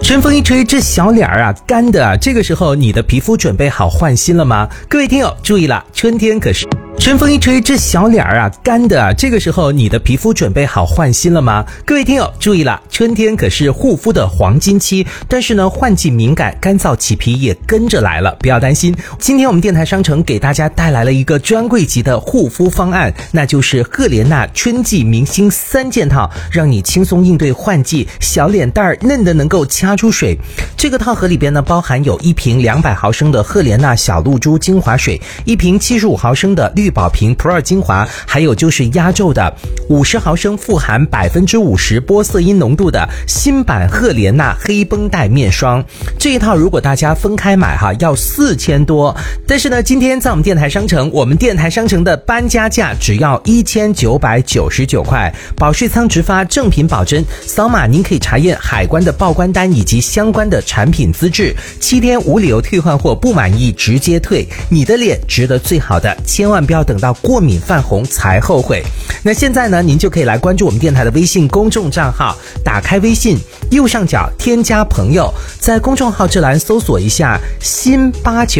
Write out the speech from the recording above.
春风一吹，这小脸儿啊干的啊，这个时候你的皮肤准备好换新了吗？各位听友注意了，春天可是春风一吹，这小脸儿啊干的啊，这个时候你的皮肤准备好换新了吗？各位听友注意了，春天可是护肤的黄金期，但是呢，换季敏感、干燥起皮也跟着来了，不要担心。今天我们电台商城给大家带来了一个专柜级的护肤方案，那就是赫莲娜春季明星3件套，让你轻松应对换季，小脸蛋儿嫩的能够掐出水。这个套盒里边呢，包含有1瓶200毫升的赫莲娜小露珠精华水，1瓶75毫升的绿宝瓶 Pro 精华，还有就是压轴的50毫升富含50%玻色因浓度的新版赫莲娜黑绷带面霜。这一套如果大家分开买要4000多，但是呢，今天在我们电台商城，我们电台商城的搬家价只要1999块，保税仓直发，正品保真，扫码您可以查验海关的报关单以及相关的产品资质，7天无理由退换货，不满意直接退。你的脸值得最好的，千万不要等到过敏泛红才后悔。那现在呢，您就可以来关注我们电台的微信公众账号，打开微信右上角添加朋友，在公众号这栏搜索一下新89